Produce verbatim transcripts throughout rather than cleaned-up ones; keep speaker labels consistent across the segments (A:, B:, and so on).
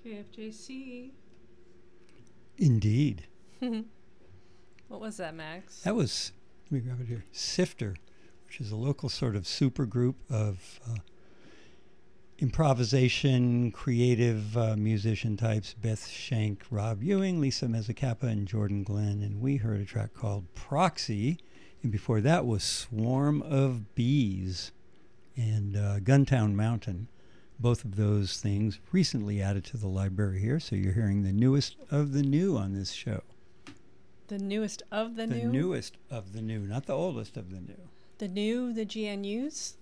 A: K F J C.
B: Indeed.
A: What was that, Max?
B: That was, let me grab it here, Sifter, which is a local sort of super group of uh, improvisation, creative uh, musician types, Beth Shank, Rob Ewing, Lisa Mezzacappa, and Jordan Glenn. And we heard a track called Proxy. And before that was Swarm of Bees and uh, Guntown Mountain. Both of those things recently added to the library here. So you're hearing the newest of the new on this show.
A: The newest of the,
B: The
A: new?
B: newest of the new, not the oldest of the new.
A: The new, the G N Us?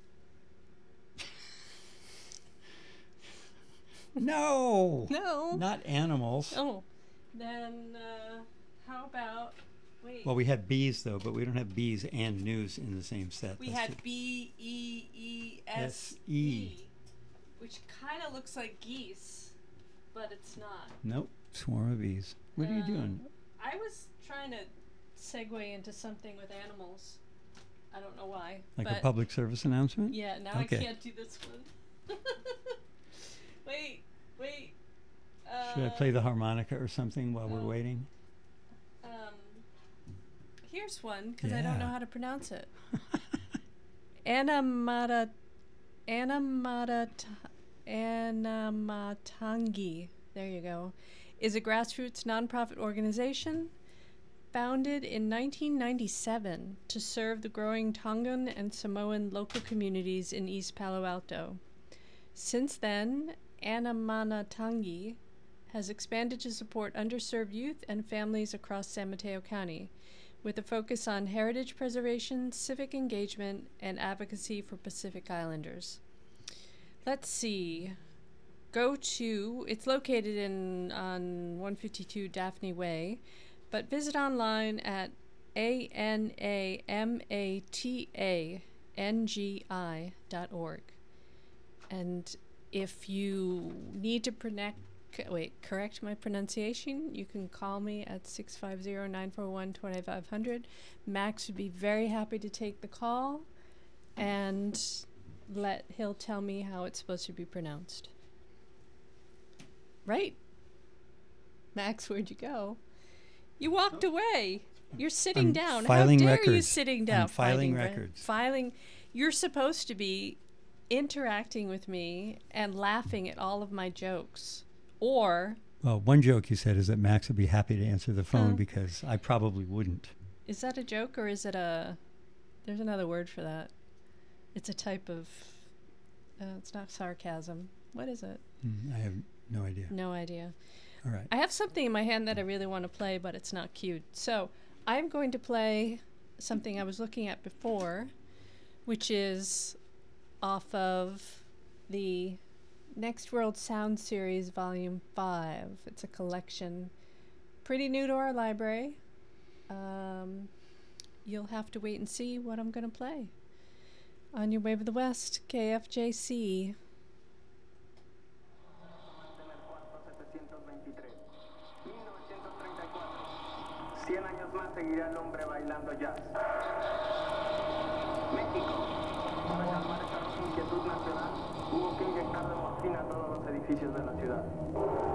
B: No!
A: No.
B: Not animals.
A: Oh. Then, uh, how about, wait.
B: Well, we had bees, though, but we don't have bees and news in the same set.
A: We
B: That's
A: had
B: it.
A: B E E S
B: S E.
A: E, which kind of looks like geese, but it's not.
B: Nope. Swarm of bees. What are you
A: Uh,
B: doing?
A: I was trying to segue into something with animals. I don't know why.
B: Like
A: but
B: a public service announcement?
A: Yeah, now
B: Okay.
A: I can't do this one. wait, wait. Uh,
B: Should I play the harmonica or something while we're
A: no.
B: waiting?
A: Um, here's one, because I don't know
B: Yeah.
A: how to pronounce it. Anamata, Anamata, Anamatangi, there you go, is a grassroots nonprofit organization founded in nineteen ninety-seven to serve the growing Tongan and Samoan local communities in East Palo Alto. Since then, Anamanatangi has expanded to support underserved youth and families across San Mateo County, with a focus on heritage preservation, civic engagement, and advocacy for Pacific Islanders. Let's see. Go to, it's located in on one fifty-two Daphne Way, but visit online at A N A M A T A N G I dot org. And if you need to prone- wait, correct my pronunciation, you can call me at six five zero, nine four one, two five zero zero. Max would be very happy to take the call, and let he'll tell me how it's supposed to be pronounced. Right? Max, where'd you go? You walked away. You're sitting
B: I'm
A: down.
B: filing
A: How dare you
B: records.
A: sitting down?
B: I'm filing
A: re-
B: records.
A: Filing. You're supposed to be interacting with me and laughing at all of my jokes. Or,
B: Well, one joke you said is that Max would be happy to answer the phone
A: Huh.
B: because I probably wouldn't.
A: is that a joke or is it a... There's another word for that. It's a type of... Uh, it's not sarcasm. What is it?
B: Mm, I have no idea.
A: No idea.
B: All right.
A: I have something in my hand that I really want to play, but it's not cute. So I'm going to play something I was looking at before, which is off of the Next World Sound Series Volume five. It's a collection. Pretty new to our library. Um, you'll have to wait and see what I'm going to play. On Your Wave of the West, K F J C.
C: Cien años más seguirá el hombre bailando jazz. México, para calmar esta inquietud nacional, hubo que inyectar de morfina a todos los edificios de la ciudad.